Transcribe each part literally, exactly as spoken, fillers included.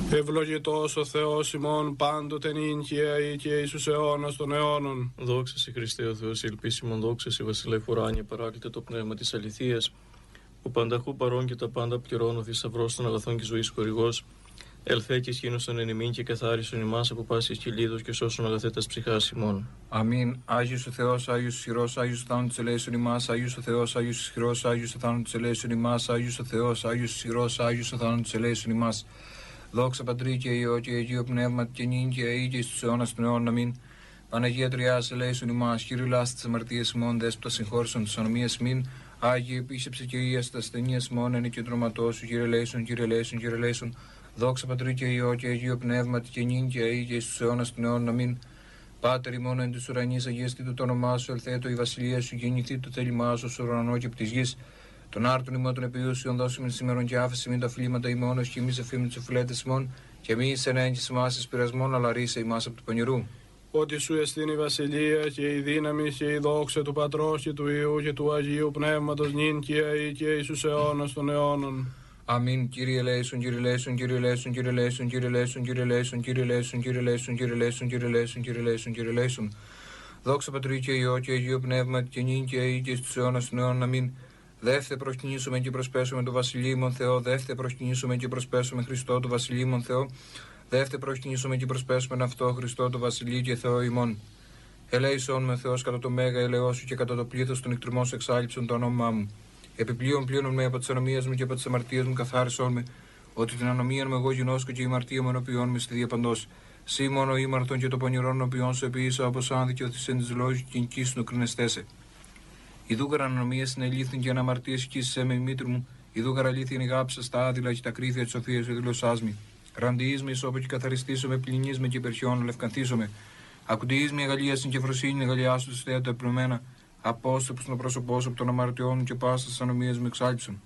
Ευλογητός ο Θεός ημών πάντοτε νυν και αεί και εις τους αιώνας των αιώνων. Δόξα σε Χριστέ ο Θεός, ελπίσιμον, δόξα σε Βασιλεύ ουράνιε, παράκλητε το πνεύμα της αληθείας, που πανταχού παρών και τα πάντα πληρώνω, θησαυρός των αγαθών και ζωής χορηγός, ελθέ και σχήνωσον εν ημίν και καθάρισον ημάς από πάσης κυλίδος και σώσον αγαθέτας ψυχάς ημών. Αμήν. Άγιος ο Θεός, Άγιος ισχυρός, Άγιος ο θάνατος ελέησον ημάς, Άγιος ο Θεός, Άγιος ισχυρός, Άγιος ο θάνατος ελέησον ημάς, Άγιος ο Θεός, Άγιος ισχυρός, Άγιος ο θάνατος ελέησον ημάς. Δόξα Πατρί και Υιό και Αγίο Πνεύμα και νυν και αεί και εις τους αιώνας των αιώνων. Αμήν. Παναγία Τριάς ελέησον ημάς, Κύριε λάστη τις αμαρτίες ημών, Δέσποτα συγχώρησον τις ανομίες ημίν, Άγιε επίσκεψε και ίας τα ασθενείας ημών, εν και τροματό σου, Κύριε ελέησον, Κύριε ελέησον, Κύριε ελέησον. Δόξα Πατρί και Υιό και Αγίο Πνεύμα και νυν και αεί και εις τους αιώνας των αιώνων. Αμήν. Πάτερ ημών εν της ουρανής, αγιαστήτω το όνομά σου, ελθέτω η βασιλεία σου, γεννηθεί το θέλημά σου, στο ουρανό και από της γης. Τον άρτον ημών των επιούσιων δώσιμεν σήμερον και άφεση μην τα φλήματα ημών, ως και εμείς εφήμεν τους οφειλέτες ημών, και εμείς εν έγκυς ημάς εις πειρασμόν, αλλά ρίσε ημάς από του πονηρού. Ότι σου εστίν η βασιλεία και η δύναμη και η δόξα του Πατρός και του Υιού και του Αγίου Πνεύματος νυν και αεί και εις τους αιώνας των αιώνων. Αμήν. Κύριε ελέησον, Κύριε ελέησον, Κύριε ελέησον, Κύριε ελέησον, Κύριε ελέησον, Κύριε ελέησον, Κύριε ελέησον, Κύριε ελέησον, Κύριε ελέησον, Κύριε ελέησον, Κύριε ελέησον, Κύριε ελέησον. Δόξα Πατρί και Υιό και Αγίο Πνεύμα και νυν και αεί και εις τους αιώνας των αιώνων. Αμήν. Δεύτε προσκυνήσουμε και προσπέσουμε το βασιλείμον Θεό, δεύτε προσκυνήσουμε και προσπέσουμε Χριστό το βασιλείμον Θεό, δεύτε προσκυνήσουμε και προσπέσουμε αυτό Χριστό το βασιλεί και Θεό ημών. Ελέησον με Θεός κατά το μέγα ελαιό σου και κατά το πλήθος των εκτριμών σου εξάλειψον το όνομά μου. Επιπλέον πλήρων με από τις ανομίες μου και από τις αμαρτίες μου καθάρισον με, ότι την ανομία μου εγώ γινώσκω και η αμαρτία μου ενωπιών με στη διαπαντός. Σύ μόνο ήμαρτον και το πονηρόν ενωπιών σου επίησα όπως αν δικαιωθήσεν της λόγης και νικήσουν κρινεστέσαι. Ιδούγαρα ανομία συνελήφθην και αναμαρτίες κοίησέ με η μήτρη μου, ιδούγαρα αλήθεια γάψα στα άδειλα και τα κρύφια της σοφίας σου δηλωσάς μη. Ραντιείς με ισόπο και καθαριστήσω με, πληνείς με και υπερχιών, λευκανθήσω με. Ακουντιείς με αγαλία στην κεφροσύνη, αγαλιά σου τη θέατα επλωμένα, απόστοπος στον πρόσωπό σου από των αμαρτιών και πάστα τη ανομία μου εξάλειψον.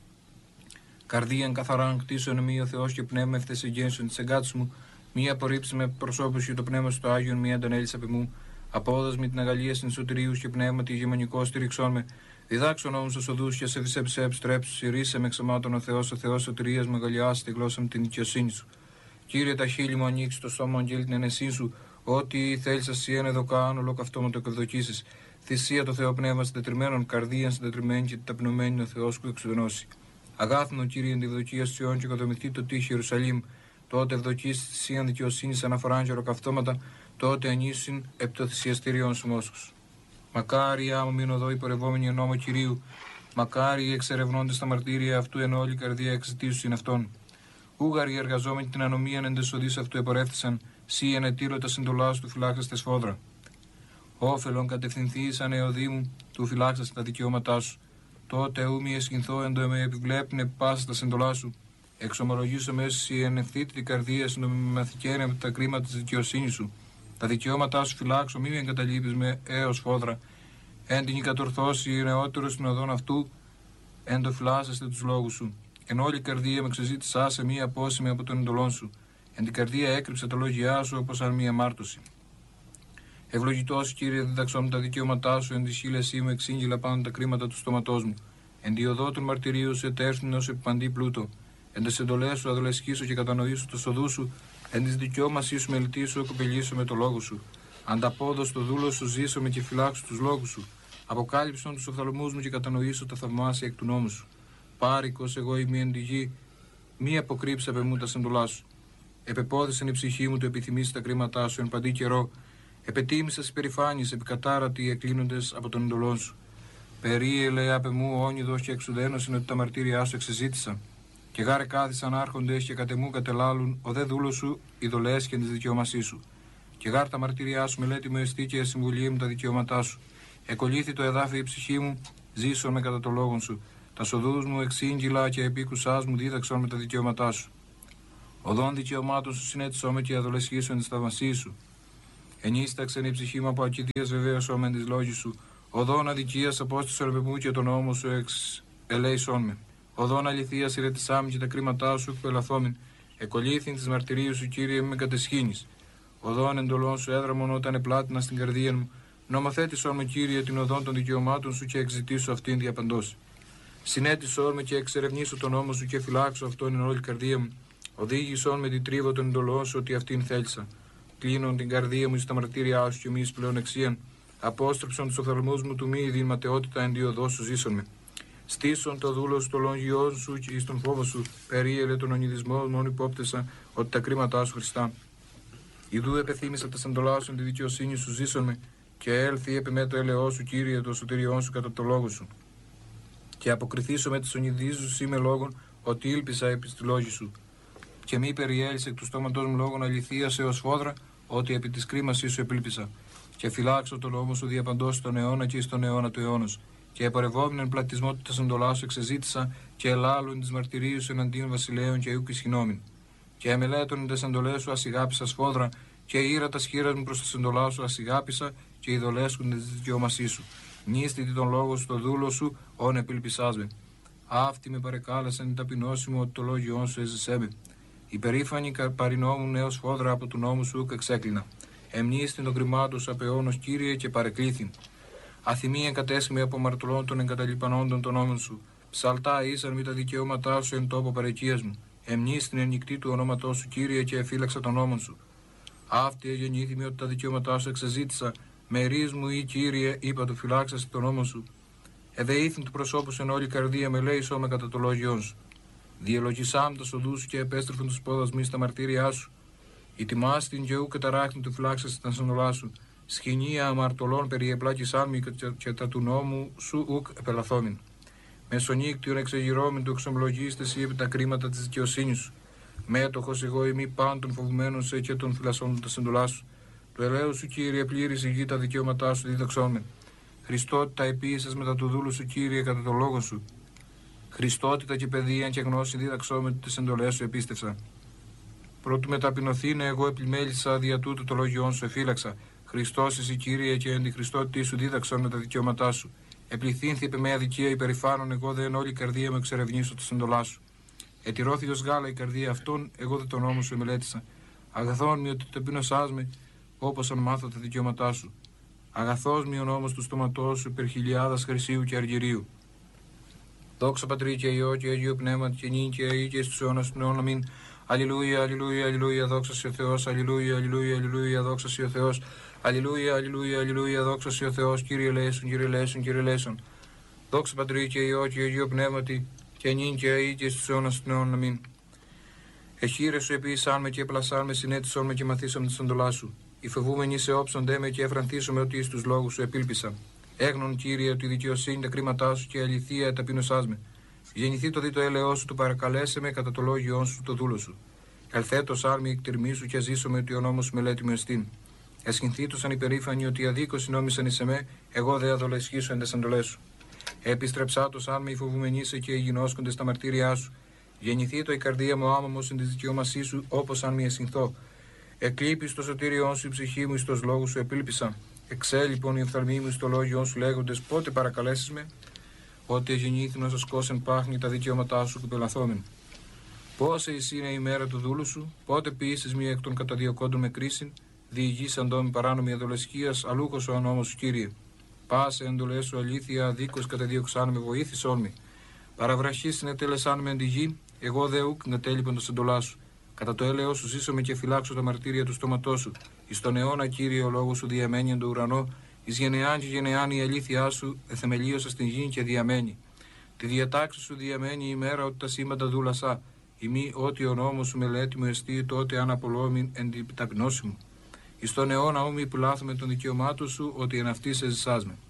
Καρδίαν καθαράν κτίσω ενωμή ο Θεός και πνεύμα ευθεσαι γένσον τη εγκάτου μου, μία απορρίψη με προσώπου και το πνεύμα στο Άγιον, μία αντανέλησα απ' μου. Απόδος με την αγαλία στην σωτηρίου και πνεύμα τη ηγεμονικό στηριξών με. Διδάξον όμως τους οδούς και σε φυσέψε επιστρέψου, συρίσε με ξεμάτων ο Θεός, ο Θεός σωτηρίας με αγαλιάσει τη γλώσσα με την δικαιοσύνη σου. Κύριε, τα χείλη μου ανοίξει το σώμα αγγέλει την ενεσή σου, ό,τι θέλει εσύ εν εδώ κάνω, ολοκαυτό μου το εκδοκίσει. Θυσία το Θεό πνεύμα συντετριμένων, καρδίαν συντετριμένη και ταπεινωμένη ο Θεός που εξουδενώσει. Αγάθνο Κύριε, εν τη ευδοκία Σιών και οικοδομηθεί το τείχη Ιερουσαλήμ, τότε ευδοκεί στη θυσία δικαιοσύνη αναφοράν και οροκαυτώματα, τότε ανήσυν επί το θυσιαστήριον σου μόσχους. Μακάρι άμμο μην οδό υπορευόμενοι εν νόμο Κυρίου, μακάρι εξερευνώντες τα μαρτύρια αυτού εν όλη καρδία εξητήσουσιν αυτών. Ούγαροι εργαζόμενοι την ανομίαν εν τεσοδείς αυτού επορεύθησαν, σύ εν ετήρω τα συντολά σου του φυλάξαστε σφόδρα. Όφελον κατευθυνθείς ανεωδή μου, του φυλάξαστε τα δικαιώματά σου. Τότε ου μη εσχυνθώ εν το με επιβλέπνε πάσα τα συντολά σου. Εξομολογήσω μέσα εν ευθύτητη καρδία συντομιμαθηκένε με τα κρίματα τη δικαιοσύνη σου. Τα δικαιώματά σου φυλάξω, μη με εγκαταλείπεις με έως φόδρα. Εν την κατορθώσει η νεότερος στην οδόν αυτού, εν το φυλάσσεστε τους λόγους σου. Εν όλη η καρδία με ξεζήτησά σε μία απόσημη από τον εντολόν σου. Εν την καρδία έκρυψε τα λόγια σου όπως αν μία μάρτωση. Ευλογητός Κύριε, διδαξώ με τα δικαιώματά σου, εν τη χείλεσή μου εξήγηλα πάνω τα κρίματα του στόματός μου. Εν τη οδό των μαρτυρίου σου ετέρθουν ως επιπαντή πλούτο. Εν τες εντολές σου αδολεσχήσω και κατανοήσω το σοδού σου. Εν της δικαιώμασή σου μελετήσω, κοπελίσω με το λόγο σου. Ανταπόδος το δούλο σου ζήσω με και φυλάξω τους λόγους σου. Αποκάλυψον τους οφθαλμούς μου και κατανοήσω τα θαυμάσια εκ του νόμου σου. Πάρικος εγώ ημί εν τη γη, μη αποκρύψε απ' εμού τα σεντολά σου. Επεπόδησεν η ψυχή μου το επιθυμήσει τα κρίματά σου εν παντή καιρό. Επετίμησα υπερηφάνειες επικατάρατοι εκλείνοντες από τον εντολόν σου. Περίελε απ' εμού όνειδος και εξουδένωσιν ότι τα μαρτύρια σου εξεζήτησα. Και γάρε κάθισαν άρχοντες και κατ' εμού κατελάλουν ο δε δούλος σου ειδωλές και εν της δικαιώμασής σου. Και γάρ τα μαρτύριά σου μελέτη μου εστί και συμβουλή μου τα δικαιώματά σου. Εκολύθη το εδάφι η ψυχή μου, ζήσον με κατά το λόγον σου. Τα σοδούς μου εξήγηλα και επίκουσάς μου δίδαξον με τα δικαιώματά σου. Οδόν δικαιωμάτων σου συνέτησό με και αδολεσχήσω εν της θαυμασίας σου. Ενίσταξεν η ψυχή μου από ακηδίας βεβαίωσό με εν της λόγης σου. Οδόν αδικίας απόστησον επ' εμού και τον νόμο σου εξ ελέησόν με. Οδόν αληθείας ηρετησάμι και τα κρίματά σου εκπελαθόμην. Εκολύθην της μαρτυρίου σου, Κύριε, με κατεσχήνεις. Οδόν εντολών σου έδραμον όταν επλάτηνα στην καρδία μου. Νομοθέτησόν με, Κύριε, την οδόν των δικαιωμάτων σου και εξητήσω αυτήν διαπαντός. Συνέτησόν με και εξερευνήσω τον νόμο σου και φυλάξω αυτόν εν όλη καρδία μου. Οδήγησον με την τρίβο των εντολών σου ότι αυτήν θέλησα. Κλείνον την καρδία μου στα μαρτύριά σου και μη πλέον εξίαν. Απόστρεψον τους οφθαλμούς μου του μη ειδήν ματαιότητα εν διοδό σου ζήσον με. Στήσον το δούλο στο λόγιό σου και εις τον φόβο σου. Περίελε τον ονειδισμό μόνο υπόπτεσα ότι τα κρίματά σου Χριστά. Ιδού επεθύμησα τα σαντολά σου τη δικαιοσύνη σου ζήσον με. Και έλθει επί με το έλεό σου, Κύριε, το σωτηριόν σου κατά το λόγο σου. Και αποκριθήσω με τις ονειδίζους σου με λόγων ότι ήλπισα επί τη λόγη σου. Και μη περιέλυσε εκ του στόματός μου λόγων αληθείας έως φόδρα, ότι επί της κρίμασής σου επήλπισα. Και φυλάξω το λόγο σου διαπαντός τον αιώνα και εις τον αιώνα του αιώνος. Και επαρευόμενον πλατισμό του τεσσεντολά σου εξεζήτησα, και ελάλουν τη μαρτυρίου σου εναντίον βασιλέων και ούκ ισχυνόμην. Και εμελέτων τες εντολές σου ασυγάπησα σφόδρα, και ήρα τα σχήρα μου προς τα σεντολά σου ασυγάπησα, και ειδολέσκουν τη δικαιώμασή σου. Νίστητη τον λόγο σου το δούλο σου, όν επήλπισάς με. Αυτοί με παρεκάλεσαν η ταπεινώση μου ότι το λόγιόν σου έζησέ με. Υπερήφανοι παρινόμουν έως φόδρα από του νόμου σου και εξέκλεινα. Εμνίστην τον κρυμάτο σου απεώνος, Κύριε, και παρεκλήθην. Αθυμία εγκατέσχημη από μαρτωλών των εγκαταλειπανόντων των νόμων σου. Ψαλτά ήσαν με τα δικαιώματά σου εν τόπο παρεκείας μου. Εμνίστην εν νυχτή του ονόματός σου, Κύριε, και εφύλαξα των νόμων σου. Αυτή εγεννήθημη ότι τα δικαιώματά σου εξεζήτησα. Μερίς μου ή Κύριε, είπα του φυλάξασαι τον νόμο σου. Εδεήθην του προσώπου εν όλη καρδία με λέει σώμα κατά το λόγιόν σου. Διελογισάμ τα οδού σου και επέστρεφον του πόδας μη στα μαρτύριά σου. Ητιμάστην και ου καταράχτην του φυλάξασαι τα σανολά σου. Σχοινία αμαρτωλών περιεπλάκησάν μη και τα του νόμου σου ουκ επελαθόμην. Μεσονύκτιον εξεγυρώμην του εξομολογήστε εσύ επί τα κρίματα τη δικαιοσύνη σου. Μέτοχο εγώ ημί πάντων φοβουμένων σε και των φυλασσών τα σεντολά σου. Του ελέου σου, Κύριε, πλήρης η γη τα δικαιώματά σου διδαξόμεν. Χριστότητα επίησες μετά του δούλου σου, Κύριε, κατά το λόγο σου. Χριστότητα και παιδεία και γνώση διδαξόμεν τις εντολές σου επίστευσα. Πρώτου μεταπεινωθήνε εγώ επιμέλησα δια τούτου το λόγιόν σου εφύλαξα. Χριστός εσύ, Κύριε, και εν τη Χριστότητη σου δίδαξον με τα δικαιώματά σου. Επληθύνθη επί με αδικία υπερηφάνων, εγώ δε εν όλη η καρδία μου εξερευνήσω τα εντολά σου. Ετηρώθη ως γάλα η καρδία αυτών, εγώ δε τον νόμο σου εμελέτησα. Αγαθόν μη ότι ταπεινωσάς με, όπως αν μάθω τα δικαιώματά σου. Αγαθός μη ο νόμος του στόματός σου υπερ χιλιάδας χρυσίου και αργυρίου. Δόξα Πατρί και Υιό και Αγίου Πνεύματι και νυν και αεί και στους αιώνας του αιώνα μην. Αλληλούια, αλληλούια, αλληλούια, δόξα σε ο Θεός, αλληλούια, αλληλούια, αλληλούια, δόξα σε ο Θεός, αλληλούια, αλληλούια, αλληλούια, δόξα σε ο Θεός, Κύριε ελέησον, Κύριε ελέησον, Κύριε ελέησον. Δόξα Πατρί και Υιό και Αγίου Πνεύματι και νυν και αεί και στους αιώνας του αιώνα μην. Εχείρε σου επίησάν με και επλασάν με, συνέτησον με και μαθήσαν τη εντολά σου. Οι φοβούμενοι σε όψονται με και εφραντίσουμε ότι εις τους λόγους σου επήλπισαν. Έγνον, Κύριε, ότι η δικαιοσύνη τα κρίματά σου και η αληθεία ταπεινωσάς με. Γεννηθεί το δι το έλεό σου, του παρακαλέσε με κατά το λόγιόν σου το δούλο σου. Ελθέτω άρμη εκτιρμή σου και ζήσω με ότι ο νόμος μελέτη μου εστίν. Εσχυνθήτωσαν υπερήφανοι ότι αδίκως συνόμισαν εις εμέ, εγώ δε αδολεσχήσω εν τες εντολές σου. Επιστρεψάτως άρμη φοβουμενοί σε και γινώσκονται στα μαρτύριά σου. Γεννηθεί το η καρδία μου άμαμος εν τη δικαιώμασή σου, όπως αν μη εσχυνθώ. Εκλείπει στο σωτήριόν σου η ψυχή μου, εις τος λόγους σου επήλπισα. Εξέλιπον οι οφθαλμοί μου στο λόγιόν σου λέγοντες, πότε παρακαλέσεις με, ότι εγεννήθην ως ασκόσεν πάχνη τα δικαιώματά σου κουπελαθόμεν. Πόσε εις είναι η μέρα του δούλου σου, πότε ποιήσεις μία εκ των καταδιωκόντων με κρίσιν, διηγήσαν τόμη παράνομη αδολεσχίας, αλούκος ο νόμος σου, Κύριε. Πάσε εντολές σου αλήθεια, δίκως καταδίωξάν με, βοήθησόν με. Παραβραχή συνετέλεσάν με εν τη γη, εγώ δε ουκ εγκατέλειπον τα εντολά σου. Κατά το έλεος σου ζήσομαι και φυλάξω τα μαρτύρια του στόματός σου. Εις τον αιώνα, Κύριε, ο λόγος σου διαμένει εν το ουρανό, εις γενεάν και γενεάν η αλήθειά σου εθεμελίωσα στην γη και διαμένει. Τη διατάξη σου διαμένει η μέρα ότι τα σύμπαντα δούλασά. Ημί ότι ο νόμος σου μελέτη μου εστί, τότε αν απολόμην εν την ταπεινώση μου. Εις τον αιώνα ούμοι πουλάθουμε των δικαιωμάτων σου, ότι εν αυτή σε ζησάς με.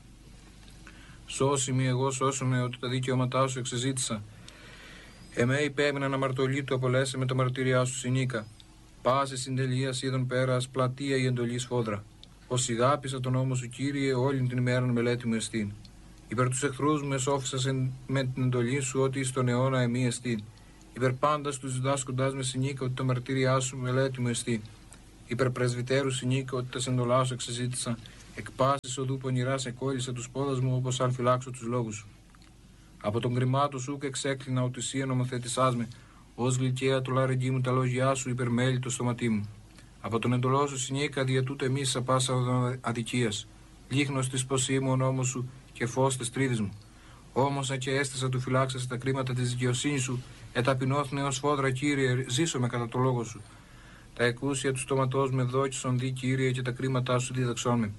Σώσι μη εγώ σώσομαι ότι τα δικαιώματά σου εξεζήτησα. Εμέ υπέμειναν αμαρτωλή του απολέσε με τα μαρτυριά σου συνήκα. Πάσε συντελεία είδων πέρας, πλατεία η εντολή σφόδρα. Ως ηγάπησα τον νόμο σου, Κύριε, όλη την ημέρα μελέτη μου εστίν. Υπέρ τους εχθρούς μου εσώφισας με την εντολή σου, ότι στον αιώνα εμεί εστίν. Υπέρ πάντας τους διδάσκοντάς με συνήκα, ότι τα μαρτύριά σου μελέτη μου εστίν. Υπέρ πρεσβυτέρου συνήκα, ότι τα σεντολά σου εξεζήτησα. Εκ πάσης οδού πονηράς εκόλλησα τους πόδας μου, όπως αν φυλάξω τους λόγους σου. Από τον κρυμάτο σου και εξέκλεινα ότι εσύ νομοθέτησάς με, ως γλυκαία του λαρεγγί μου τα λόγια σου υπερμέλει το στοματί μου. Από τον εντολό σου συνήκα δια τούτο εμείς σα πάσα αδικίας. Λίχνος της ποσή μου ο νόμος σου και φως της τρίδης μου. Όμως αν και έστασα του φυλάξας τα κρίματα της δικαιοσύνης σου, Εταπεινώθνε ως φόδρα, Κύριε, ζήσομαι κατά το λόγο σου. Τα εκούσια του στόματός με δόκισον δι, Κύριε, και τα κρίματά σου δίδαξόν με.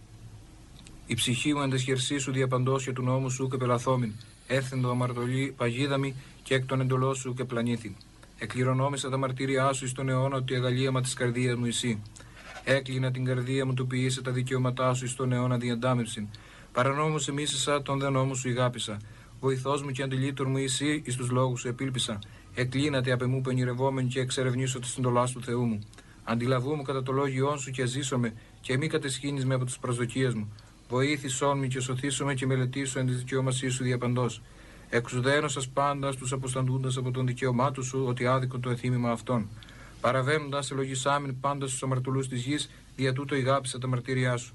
Η ψυχή μου εντεσχερσή σου διαπαντός και του νόμου σου και πελαθόμην. Έρθεν το αμαρτωλή παγίδαμη και εκ των εντολών σου και πλανήθη. Εκκληρονόμησα τα μαρτύριά σου εις τον αιώνα ότι η αγαλίαμα της καρδίας μου εσύ. Έκλεινα την καρδία μου του ποιήσε τα δικαιώματά σου εις τον αιώνα διαντάμευσιν. Παρανόμου σε μίσησα, τον δε νόμου σου ηγάπησα. Βοηθός μου και αντιλήτωρ μου εσύ εις τους λόγους σου επίλπισα. Εκλίνατε απ' εμού πενιρευόμενοι και εξερευνήσω τη συντολά του Θεού μου. Αντιλαβού μου κατά το λόγιόν σου και ζήσομαι, και μη κατεσχύνεις με από τις προσδοκίες μου. Βοήθησόν με και σωθήσομαι και μελετήσω εν τη δικαιώμασή σου διαπαντός. Εξουδένω σας πάντα στους αποσταντούντας από τον δικαιωμάτου σου, ότι άδικο το εθήμημα αυτών. Παραβαίνοντας ελογισάμιν πάντα στους αμαρτωλούς της γης, δια τούτο ηγάπησα τα μαρτύριά σου.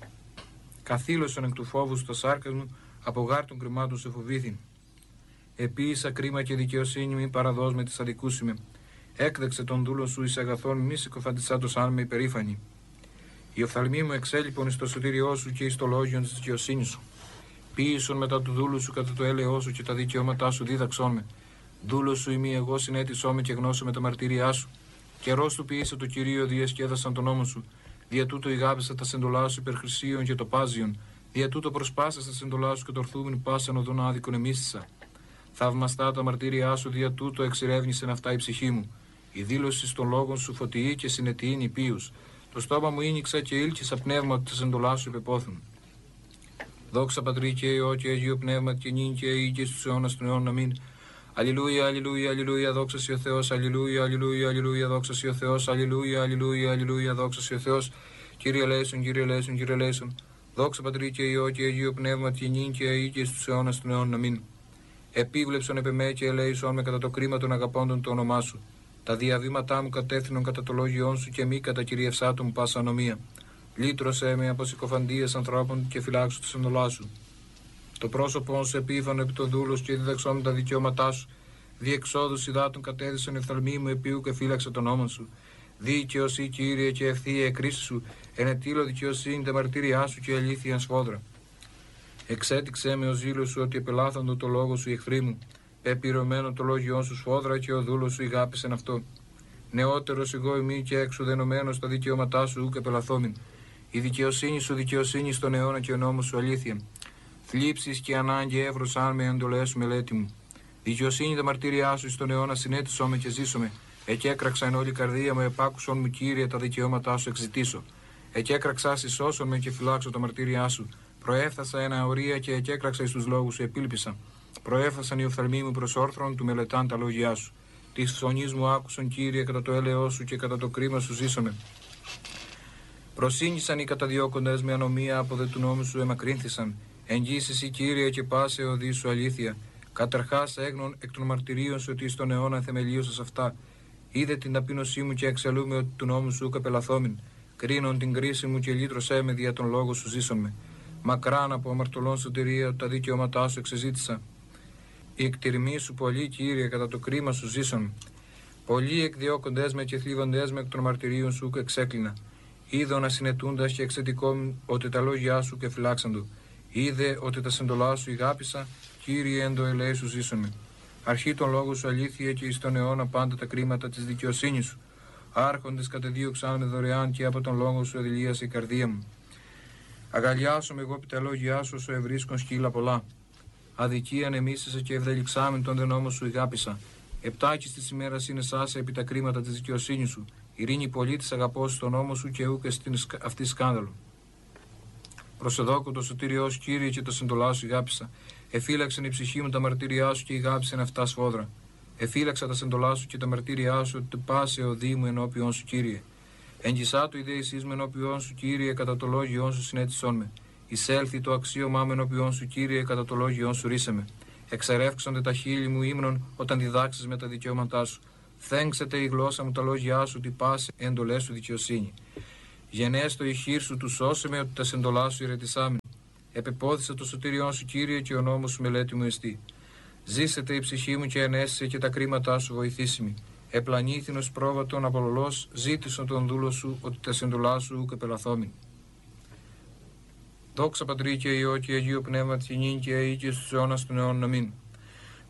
Καθήλωσον εκ του φόβου στα σάρκα μου, από γάρ των κρυμάτων σε φοβήθην. Επίησα κρίμα και δικαιοσύνη μη παραδός με της αδικούσιμε. Έκδεξε τον δούλο σου εις αγαθόν μη συκοφαντισάτος αν με υπερήφανη. Η οφθαλμή μου εξέλιπων εις το σωτήριό σου και εις το λόγιον της δικαιοσύνης σου. Ποίησον μετά του δούλου σου κατά το έλεό σου και τα δικαιώματά σου δίδαξόν με. Δούλο σου ημί εγώ συνέτησό με και γνώσω με τα μαρτύριά σου. Καιρός του ποιήσε το Κυρίο διασκέδασαν τον νόμο σου. Δια τούτο ηγάπησα τα σεντολά σου υπερχρησίων και το πάζιον. Δια τούτο προσπάσα τα σεντολά σου και το ορθούμεν πάσαν οδόν άδικον εμίσθησα. Θαυμαστά τα μαρτύριά σου δια τούτο εξερεύνησεν αυτά η ψυχή μου. Η δήλωση των λόγων σου φωτιή και συνετή είναι υπείους. Το στόμα μου ίνιξα και ήλκησα πνεύμα ότι τα σεντολά σου υπεπόθουν. Δόξα Πατρί και Υιό και Αγίου Πνεύμα και νυν και αεί και στους αιώνας των αιώνων αμήν. Αλληλούια, αλληλούια, αλληλούια, δόξα σοι ο Θεός, αλληλούια, αλληλούια, αλληλούια, δόξα σοι ο Θεός, αλληλούια, αλληλούια, αλληλούια, δόξα σοι ο Θεός. Κύριε ελέησον, Κύριε ελέησον, Κύριε ελέησον. Δόξα Πατρί και Υιό και Αγίου Πνεύμα και νυν και αεί και στους αιώνας των αιώνων αμήν. Επίβλεψον επ' εμέ και ελέησον με κατά το κρίμα των αγαπώντων το όνομά σου. Τα διαβήματά μου κατεύθυνον κατά το λόγιόν σου και μη κατά κυριευσάτου μου πάσα ανομία. Λύτρωσέ με από συκοφαντίες ανθρώπων και φυλάξου τη εντολά σου. Το πρόσωπό σου επίφανο επί το δούλος και διδαξό με τα δικαιώματά σου. Διεξόδους υδάτων κατέδυσαν ευθαλμή μου επίου και φύλαξε τον νόμο σου. Δίκαιος ή Κύριε και ευθεία εκκρίση σου, ενετήλω δικαιοσύνη τα μαρτύριά σου και αλήθεια σφόδρα. Εξέτηξέ με ο ζήλος σου ότι επελάθαντο το λόγο σου οι εχθροί μου. Πεπυρωμένο το λόγιόν σου σφόδρα και ο δούλος σου ηγάπησεν αυτό. Νεότερος εγώ ημί και εξουδενωμένος τα δικαιώματά σου ουκ επελαθόμην. Η δικαιοσύνη σου δικαιοσύνη στον αιώνα και ο νόμος σου αλήθεια. Θλίψεις και ανάγκη εύρωσαν με εντολές σου μελέτη μου. Δικαιοσύνη τα μαρτύριά σου στον αιώνα συνέτησό με και ζήσομαι. Εκέκραξα εν όλη η καρδία μου, επάκουσον μου Κύριε τα δικαιώματά σου εξητήσω. Εκέκραξα συσώσον με και φυλάξω τα μαρτύριά σου. Προέφθασα ένα ορία και εκέκραξα εις τους λόγους σου επίλπισα. Προέφθασαν οι οφθαλμοί μου προς όρθρον του μελετάν τα λόγια σου. Τη φωνή μου άκουσον Κύριε κατά το έλεό σου και κατά το κρίμα σου ζήσομαι. Προσήγησαν οι καταδιώκοντες με ανομία από δε του νόμου σου εμακρύνθησαν. Εγγύσεις η Κύριε και πάσε οδή σου αλήθεια. Καταρχάς έγνων εκ των μαρτυρίων σου ότι στον αιώνα θεμελίωσας αυτά. Είδε την ταπείνωσή μου και εξελούμε ότι του νόμου σου καπελαθόμην. Κρίνον την κρίση μου και λύτρωσέ με δια τον λόγο σου ζήσομαι. Μακράν από αμαρτωλών σωτηρία τα δικαιώματά σου εξεζήτησα. Η εκτιρμή σου πολύ, Κύριε, κατά το κρίμα σου ζήσον. Πολλοί εκδιώκοντες με και θλίβοντες με εκ των μαρτυρίων σου εξέκλεινα. Είδω να συνετούντας και εξαιτικόμουν ότι τα λόγια σου και φυλάξαντο. Είδε ότι τα σεντολά σου ηγάπησα, Κύριε, εν το ελέη σου ζήσον. Αρχή των λόγων σου αλήθεια και εις τον αιώνα πάντα τα κρίματα της δικαιοσύνης σου. Άρχοντες κατεδίωξαν με δωρεάν και από τον λόγο σου εδηλίασε η καρδία μου. Αγαλιάσομαι εγώ επί τα λόγια σου, όσο ευρίσκον σκύλα πολλά. Αδικία ανεμίσησε και ευδελιξάμεν τον δε νόμο σου ηγάπησα. Επτάκης της ημέρας είναι σάσα επί τα κρίματα της δικαιοσύνης σου. Ειρήνη πολίτης αγαπώ στον νόμο σου και ούκε στην αυτή σκάνδαλο. Προσεδόκο το σωτήριό σου, Κύριε, και τα συντολά σου ηγάπησα. Εφύλαξεν η ψυχή μου τα μαρτύριά σου και ηγάπησεν αυτά σφόδρα. Εφύλαξα τα συντολά σου και τα μαρτύριά σου ότι πάσε ο Δήμου ενώπιον σου, Κύριε. Εγγισά του ιδέησής με ενώπιον σου, Κύριε, κατά το λόγιόν σου συνέτησόν με. Εισέλθει το αξίωμά με ενώπιον σου, Κύριε, κατά το λόγιόν σου ρίσε με. Εξερεύξονται τα χείλη μου ύμνων όταν διδάξεις με τα δικαιώματά σου. Θέγξεται η γλώσσα μου τα λόγια σου, ότι πάσε εντολές σου δικαιοσύνη. Γενέστο η χείρ σου του σώσε με, ότι τα σεντολά σου ηρετισάμεν. Επεπόθησα το σωτήριόν σου, Κύριε, και ο νόμος σου μελέτη μου εστί. Ζήσετε η ψυχή μου και ενέστησε και τα κρίματά σου βοηθήσιμη. Επλανήθηνος πρόβατον απολολός, ζήτησον τον δούλο σου, ότι τα σεντολά σου ουκ επελαθόμην. Δόξα Πατρί και Υιό και Αγίου Πνεύματι νυν και αεί και στους αιώνας των αιώνων αμήν.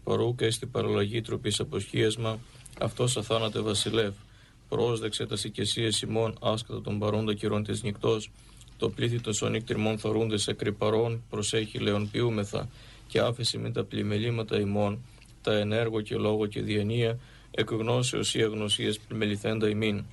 παρούκα εις την παραλλαγή τροπής αποσχίασμα, αυτός αθάνατε βασιλεύ, πρόσδεξε τα οικεσίες ημών άσκατα των παρόντα καιρών της νυχτός, το πλήθη των σονίκτριμών θωρούντες εκρυπαρών, προσέχει λεον ποιούμεθα, και άφεση με τα πλημελήματα ημών, τα ενέργο και λόγο και διανία, εκ γνώσεως ή αγνωσίας πλημεληθέντα ημίν.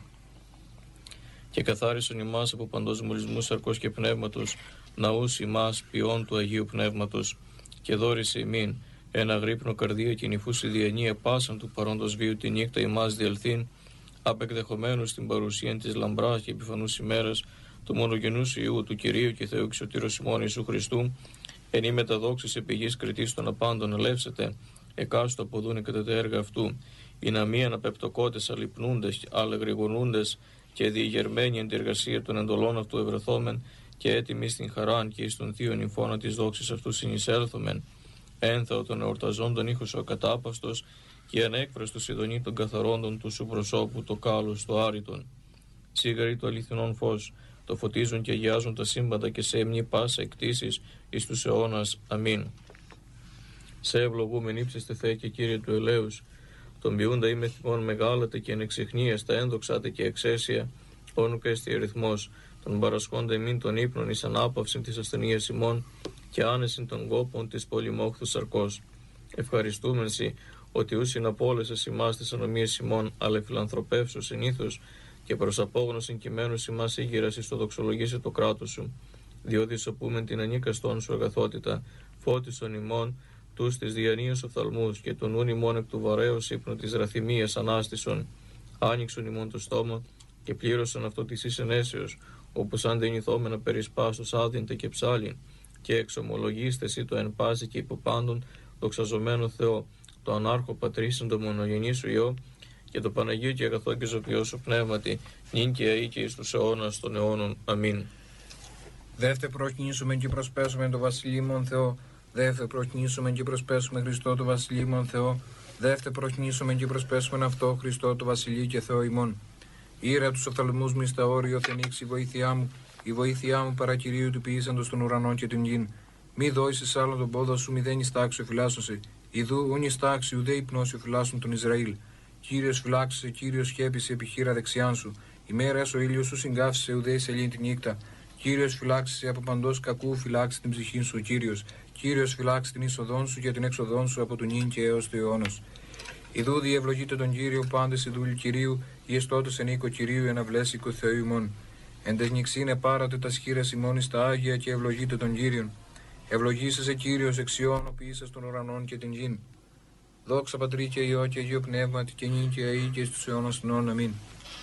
Και καθάρισον ημάς από παντός μολυσμού σαρκός και πνεύματος, ναούς ημάς ποιών του Αγίου Πνεύματος, και δόρισε ημίν, ένα γρύπνο καρδία και νυφούση διανία πάσαν του παρόντος βίου τη νύχτα ημάς διελθύν, απεκδεχομένους στην παρουσία της λαμπράς και επιφανούς ημέρας του μονογενούς Υιού του Κυρίου και Θεού Εξωτήρος ημών Ιησού Χριστού, εν η μεταδόξης επιγής κριτής των απάντων ελεύσετε, εκάστο αποδούνε κατά τα έργα αυτού, ή να μη αναπεπτοκότες αλυπνούντες, αλεγρηγονούντες και διηγερμένοι εν τη εργασία των εντολών αυτού ευρεθόμεν, και έτοιμοι στην χαράν και εις των θείων νυμφώνα της δόξης αυτού συνεισέλθομεν, ένθαο των εορταζόντων ήχος ο ακατάπαστος, και ανέκφραστος ειδονή των καθαρόντων του σου προσώπου το κάλος το άριτον. Σίγαροι το αληθινόν φως, το φωτίζουν και αγιάζουν τα σύμπαντα και σε εμνή πάσα εκτίσεις εις τους αιώνας. Αμήν. Σε ευλογούμεν ύψεστε Θεέ και Κύριε του ελέους, τον ποιούντα είμαι θυμών μεγάλατε και ενεξιχνίας τα ένδοξάτε και εξαίσια, όνουκα εστι αριθμός, τον παρασχόντα εμήν των ύπνων εις ανάπαυσιν της ασθενείας ημών και άνεσιν των κόπων της πολυμόχθου σαρκός. Ευχαριστούμεν σοι, ότι ούσιν απόλεσες ημάς τις ανομίες ημών, αλλά φιλανθρωπεύσου συνήθως και προς απόγνωσιν κειμένους ημάς ήγηρας εις το δοξολογήσει το κράτος σου, διότι σωπούμεν την ανίκαστόν σου αγαθότητα, φώτισον ημών τους της διανοίας οφθαλμούς και τον ούν ημών εκ του βαρέως ύπνου της ραθυμίας ανάστησον, άνοιξον ημών το στόμα και πλήρωσαν αυτό της εις ενέσεως, όπως αν δεν ηθόμενα περισπάσως άδυντε και ψάλιν, και εξομολογήστε εσύ το εν πάση και υποπάντων δοξαζομένο Θεό, το ανάρχο πατρίσιν το μονογενή σου Υιό, και το Παναγίο και αγαθό και ζωπιό σου πνεύματι, νυν και αεί και εις τους αιώνας των αιώνων. Αμήν. Δεύτε προκνήσουμε και προσπέσουμε το Βασιλείμον Θεό. Δεύτε προκνήσουμε και προσπέσουμε Χριστό το Βασιλείμον Θεό. Δεύτε προκνήσουμε και προσπέσουμε αυτό Χριστό το Βασιλεί και Θεό ημών. Ήρα τους οφθαλμούς μη στα όριο θενήξη η βοήθειά μου. Η βοήθειά μου παρακυρίου του ποιήσαντος των ουρανών και την γην. Μη δώσεις άλλο τον πόδο σου, μη δεν ιστάξιο φυλάσσωσε. Ιδού ούν ιστάξι ουδέ υπνώσιο φυλάσσουν τον Ισραήλ. Κύριος φυλάξησε, Κύριος χέπησε επιχείρα δεξιάν σου. Ημέρας ο ήλιος σου συγκάφισε, ουδέ σελήν τη νύχτα. Κύριος φυλάξησε από παντός κακού, φυλάξει την ψυχή σου ο Κύριος. Κύριος φυλάξει την είσοδόν σου και την έξοδόν σου από τον νυν και έως το αιώνος. Ιδού διευλογείτε τον Κύριο πάντες οι δούλοι Κυρίου, ή εστώτος εν οίκο Κυρίου εναυλέσικο Θεού ημών. Εν τεχνιξίνε πάρατε τα σχήρας ημών εις τα Άγια και ευλογείτε τον Κύριον. Ευλογήσεσαι Κύριος εξιών ο ποιήσας των ουρανών και την γην. Δόξα Πατρί και Υιό και Αγίο Πνεύματι και νυν και αεί και στους αιώνας των αιώνων. Αμήν.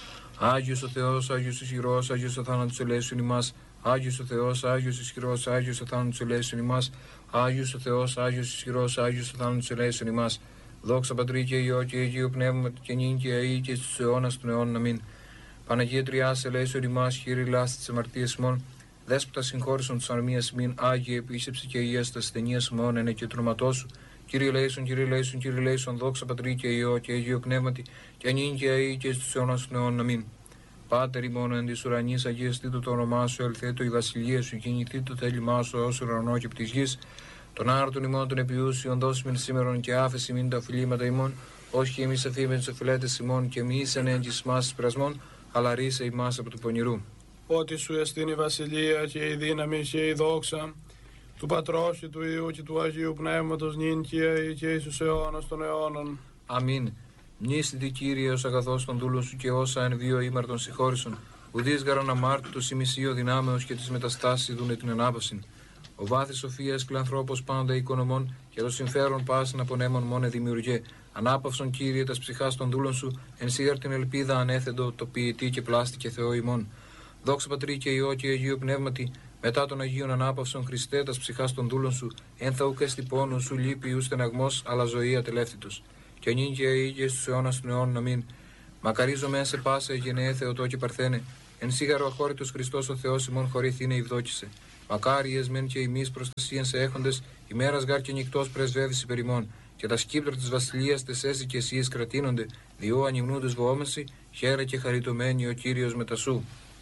Άγιος ο Θεός, Άγιος ισχυρός, Άγιος ο θάνατος ελέησον ημάς. Άγιος ο Θεός, Άγιος ισχυρός, Άγιος ο θάνατος ελέησον ημάς. Άγιος ο Θεός, Άγιος ισχυρός, Άγιος ο θάνατος ελέησον ημάς. Δόξα Πατρί και Υιό και Αγίο Πνεύματι και νυν και αεί και στους αιώνας των αιώνων. Αμήν. Παναγία Τριάς ελέησον ημάς, χείρη λάστη της αμαρτίας ημών. Δέσποτα συγχώρησον της αρμίας ημίν, Άγιε επίσκεψη και υγεία στα ασθενείας ημών, εν και του σου. Κύριε λέησον, Κύριε λέησον, Κύριε λέησον, δόξα Πατρί και Υιό και Αγίο Πνεύματι και νυν και αεί και στους αιώνας των αιώνων. Αμήν. Πάτερ ημών εν της ουρανής, αγιαστήτω το όνομά σου, ελθέτω η βασιλεία σου, κινηθεί το θέλημά σου ως ουρανό και πτυχής γης. Τον άρτον ημών των επιούσιων δώσμην σήμερον και άφεση μην τα οφειλήματα ημών, όχι και εμείς αφήμεν τους οφειλέτες ημών και μη ήσαν εν της μάσης πρασμών, αλλά ρίσε ημάς από του πονηρού. Ότι σου εστίν η βασιλεία και η δύναμη και η δόξα του Πατρός και του Υιού και του Αγίου Πνεύματος νυν και αεί και εις τους αιώνας των αιώνων. Αμήν. Μνήστητη Κύριε ως αγαθός των δούλων σου και όσα εν βίο ήμαρτον συγχώρησον. Ουδείς γαρον αμάρτητος η μισείο δυνάμεως και τις μεταστάσεις δούνε την ανάπαυση. Ο βάθης σοφίας φιλανθρώπος πάντα οικονομών και το συμφέρον πάσιν απονέμων μόνε δημιουργέ. Ανάπαυσον Κύριε τας ψυχάς των δούλων σου, εν σίγαρ την ελπίδα ανέθεντο το ποιητή και πλάστη και Θεό ημών. Δόξα Πατρί και Υιό και Αγίο Πνεύματι, μετά των Αγίων ανάπαυσον Χριστέ τας ψυχάς των δούλων σου, εν θα ουκ εστι πόνου σου λύπη ου στεναγμός, αλλά ζωή ατελεύθυτος. Και νυν και αεί και στους αιώνας των αιώνων. Αμήν. Μακαρίζομαι σε πάσα γενναίε Θεοτό και Παρθένε, εν σίγαρο αχώρητος Χριστός ο Θεός ημών χωρήθηνε ευδόκησε. Μακάριες μεν και ημείς προστασίαν σε έχοντες, ημέρας γάρ και νυχτός πρεσβεύεις υπερ ημών, και τα σκύπτρα της βασιλείας τες έσυ και εσείς κρατείνονται, διό ανυμνούντες βοόμεση, χαίρε και χαριτωμένοι ο Κύριος μετασού.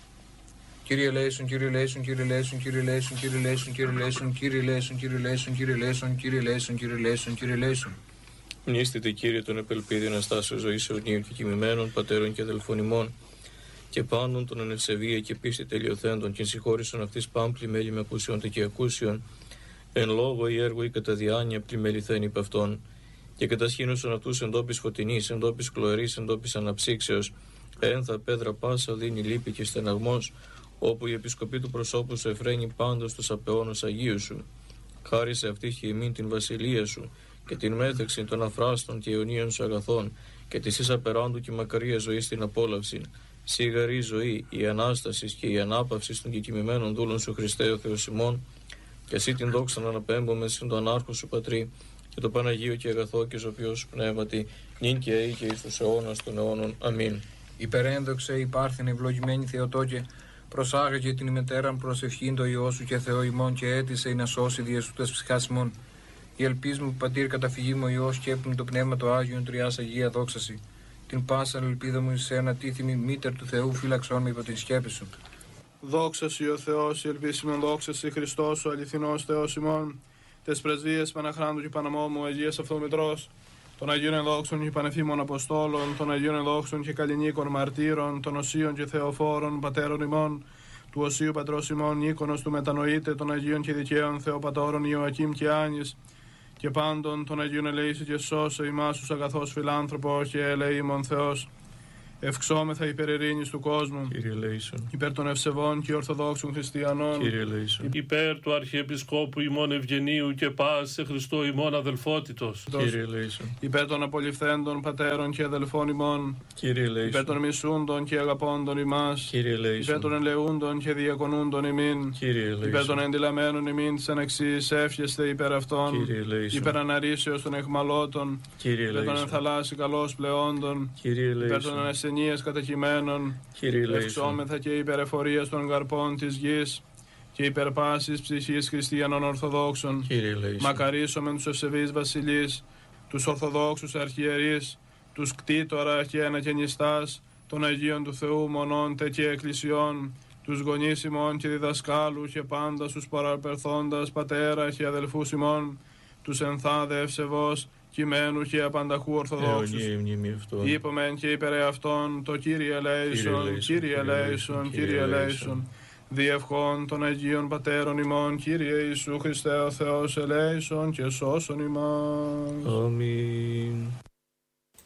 Κύριε λέησον, Κύριε λέησον, Κύριε λέησον, Κύριε λέησον, Κύριε λέησον, Κύριε λέησον, Κύριε λέησον, Κύριε λέησον, Κύριε λέησον, Κύριε λέησον, Κύριε λέησον, Κύριε λέησον. Μνήστητε, Κύριε, τον επελπίδη Αναστάσεως ζωής αιωνίων και κοιμημένων, πατέρων και αδελφών ημών, και πάντων των ανευσεβία και πίστη τελειωθέντων, και συγχώρησον αυτής πάμπλη μέλη με ακούσιον τε και ακούσιον, εν λόγω ή έργο ή κατά διάνοια πλημεληθέν υπ' αυτών, και κατασχήνωσον αυτούς εν τόπης φωτεινής, εν τόπης κλωερής, εν τόπης αναψύξεως, ένθα πέδρα πάσα οδύνη λύπη και στεναγμός, όπου η επισκοπή του προσώπου σου εφραίνει πάντως τους απεώνους Αγίου σου. Χάρισε αυτή και ημίν την βασιλεία σου, και την μέθεξη των αφράστων και αιωνίων σου αγαθών, και της εις απεράντου και μακαρία ζωή στην απόλαυση. Σιγαρή ζωή, η ανάσταση και η ανάπαυση των κεκοιμημένων δούλων σου Χριστέ ο Θεός ημών, και εσύ την δόξα να αναπέμπουμε συν το ανάρχο σου Πατρί, και το Παναγίο και αγαθό και ζωοποιό σου πνεύματι, νυν και αεί και εις τους αιώνας των αιώνων. Αμήν. Υπερένδοξε, υπάρχεν ευλογημένη Θεοτόκε, προσάγαγε την ημετέραν προσευχήν το Υιό σου και Θεό ημών, και έτησε ή να σώσει διεσούτας ψυχάς ημών. Η ελπίς μου, Πατήρ, καταφυγή μου, Υιός, και έπνου το πνεύμα το Άγιον Τριάς Αγία δόξαση. Την πάσα ελπίδα μου εις ένα τίθιμη μήτερ του Θεού, φύλαξόν με υπό την σκέπη σου. Δόξα σου ο Θεός, η ελπίσιμον δόξα σου, Χριστός ο αληθινός Θεός ημών, τες πρεσβείες Παναχράντου και Παναμόμου Αγίας Αυτομητρός, των Αγίων Ενδόξων και Πανεφήμων Αποστόλων, των Αγίων Ενδόξων και Καλλινίκων Μαρτύρων, των Οσίων και Θεοφόρων Πατέρων ημών, του Οσίου Πατρός ημών, Νίκονος του Μετανοείτε, των Αγίων και Δικαίων Θεοπατώρων Ιωακήμ και Άνης, και πάντων των Αγίων ελέησε και σώσε ημάς τους αγαθός φιλάνθρωπο και ελεήμων Θεός. Ευξόμεθα υπέρ ειρήνης του κόσμου, Κύριε ελέησον. υπέρ των ευσεβών και ορθοδόξων χριστιανών, Κύριε ελέησον. Υπέρ του Αρχιεπισκόπου ημών Ευγενίου και πας σε Χριστό ημών αδελφότητος. Κύριε ελέησον. υπέρ των απολυφθέντων πατέρων και αδελφών ημών, Κύριε υπέρ ελέησον. των μισούντων και αγαπώντων ημάς, Κύριε υπέρ ελέησον. των ελεούντων και διακονούντων ημίν, Κύριε υπέρ των ελέησον. εντυλαμένων ημίν της αναξής εύχεστε υπέρ αυτών, Κύριε ελέησον. υπέρ αναρρήσεως των εχμαλώτων, Κύριε υπέρ των ελέησον. ενθαλάσσι καλώς πλεόντων, Κύριε υπέρ των ελέησον. ασθενείας καταχυμένων, Κύριε ελέησον. ευξόμεθα και υπέρ εφορίας των καρπών της γης και υπέρ πάσης ψυχής χριστιανών Ορθοδόξων. Κύριε ελέησον. Μακαρίσομεν τους ευσεβείς βασιλείς, τους Ορθοδόξους αρχιερείς, τους κτήτορα και ανακαινιστάς των Αγίων του Θεού μονόντε και εκκλησιών, τους γονείς ημών και διδασκάλου και πάντα στους παραπερθόντας πατέρα και αδελφούς ημών, τους ενθάδε ευσεβώς κειμένου και απανταχού Ορθοδόξους. Αιωνία η μνήμη αυτών. Είπομεν και υπέρ αυτών το Κύριε ελέησον, Κύριε ελέησον, Κύριε ελέησον. Διευχών των Αγίων Πατέρων ημών, Κύριε Ιησού Χριστέ ο Θεός ελέησον και σώσον ημάς. Αμήν.